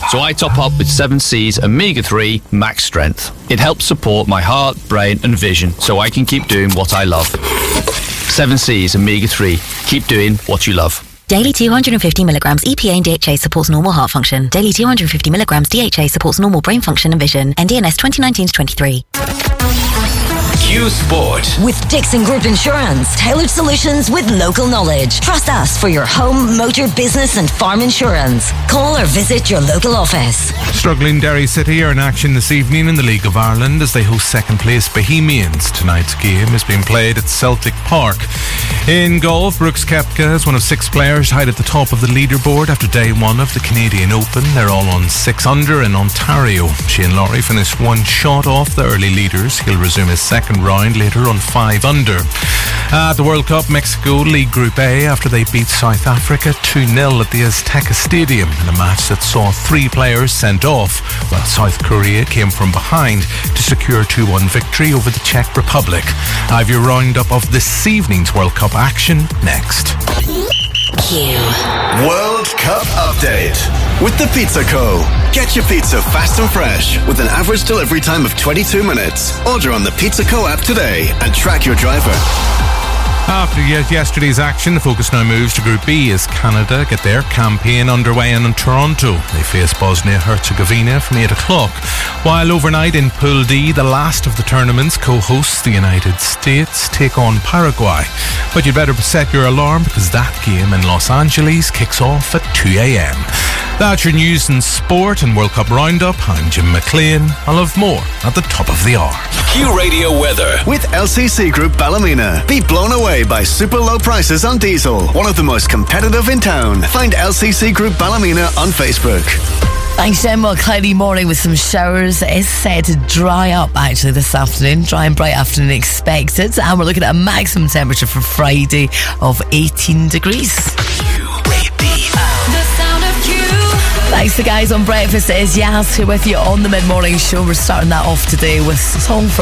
So I top up with 7C's Omega-3 Max Strength. It helps support my heart, brain and vision so I can keep doing what I love. 7C's Omega-3. Keep doing what you love. Daily 250 milligrams EPA and DHA supports normal heart function. Daily 250 milligrams DHA supports normal brain function and vision. NDNS 2019-23. Q Sport. With Dixon Group Insurance. Tailored solutions with local knowledge. Trust us for your home, motor, business and farm insurance. Call or visit your local office. Struggling Derry City are in action this evening in the League of Ireland as they host second place Bohemians. Tonight's game is being played at Celtic Park. In golf, Brooks Koepka is one of 6 players tied at the top of the leaderboard after day 1 of the Canadian Open. They're all on 6 under in Ontario. Shane Lowry finished 1 shot off the early leaders. He'll resume his second round later on 5 under. At the World Cup, Mexico lead Group A after they beat South Africa 2-0 at the Azteca Stadium in a match that saw 3 players sent off, while South Korea came from behind to secure a 2-1 victory over the Czech Republic. I have your roundup of this evening's World Cup action next. Q. World Cup update with the Pizza Co. Get your pizza fast and fresh with an average delivery time of 22 minutes. Order on the Pizza Co app today and track your driver. After yesterday's action, the focus now moves to Group B as Canada get their campaign underway in Toronto. They face Bosnia-Herzegovina from 8 o'clock. While overnight in Pool D, the last of the tournament's co-hosts, the United States, take on Paraguay. But you'd better set your alarm because that game in Los Angeles kicks off at 2 a.m. That's your news and sport and World Cup roundup. I'm Jim McLean. I'll have more at the top of the hour. Q Radio weather with LCC Group Ballymena. Be blown away by super low prices on diesel. One of the most competitive in town. Find LCC Group Ballymena on Facebook. Thanks, Jen. Well, cloudy morning with some showers. It's set to dry up actually this afternoon. Dry and bright afternoon expected. And we're looking at a maximum temperature for Friday of 18 degrees. Thanks to the guys on breakfast. It is Yaz here with you on the mid-morning show. We're starting that off today with a song from